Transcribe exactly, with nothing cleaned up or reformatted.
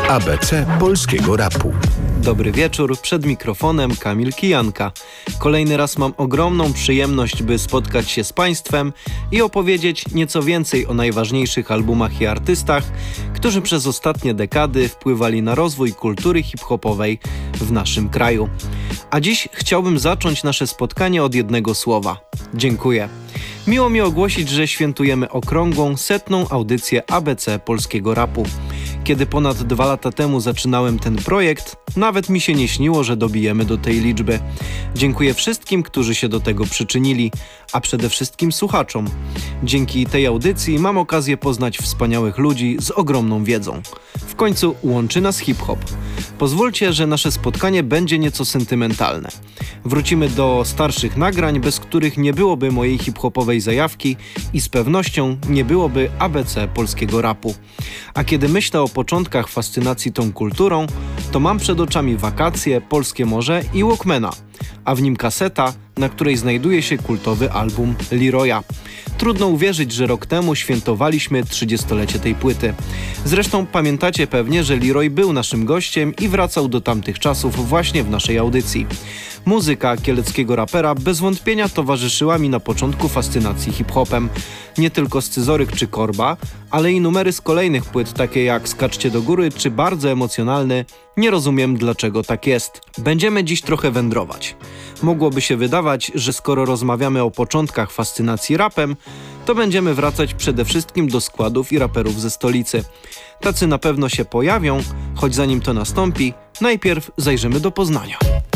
A B C polskiego rapu. Dobry wieczór, przed mikrofonem Kamil Kijanka. Kolejny raz mam ogromną przyjemność, by spotkać się z Państwem i opowiedzieć nieco więcej o najważniejszych albumach i artystach, którzy przez ostatnie dekady wpływali na rozwój kultury hip-hopowej w naszym kraju. A dziś chciałbym zacząć nasze spotkanie od jednego słowa. Dziękuję. Miło mi ogłosić, że świętujemy okrągłą, setną audycję A B C polskiego rapu. Kiedy ponad dwa lata temu zaczynałem ten projekt, nawet mi się nie śniło, że dobijemy do tej liczby. Dziękuję wszystkim, którzy się do tego przyczynili, a przede wszystkim słuchaczom. Dzięki tej audycji mam okazję poznać wspaniałych ludzi z ogromną wiedzą. W końcu łączy nas hip-hop. Pozwólcie, że nasze spotkanie będzie nieco sentymentalne. Wrócimy do starszych nagrań, bez których nie byłoby mojej hip-hopowej zajawki i z pewnością nie byłoby A B C polskiego rapu. A kiedy myślę o początkach fascynacji tą kulturą, to mam przed oczami wakacje, polskie morze i Walkmana, a w nim kaseta, na której znajduje się kultowy album Leroya. Trudno uwierzyć, że rok temu świętowaliśmy trzydziestolecie tej płyty. Zresztą pamiętacie pewnie, że Leroy był naszym gościem i wracał do tamtych czasów właśnie w naszej audycji. Muzyka kieleckiego rapera bez wątpienia towarzyszyła mi na początku fascynacji hip-hopem. Nie tylko Scyzoryk czy Korba, ale i numery z kolejnych płyt, takie jak Skaczcie do góry czy bardzo emocjonalny Nie rozumiem, dlaczego tak jest. Będziemy dziś trochę wędrować. Mogłoby się wydawać, że skoro rozmawiamy o początkach fascynacji rapem, to będziemy wracać przede wszystkim do składów i raperów ze stolicy. Tacy na pewno się pojawią, choć zanim to nastąpi, najpierw zajrzymy do Poznania.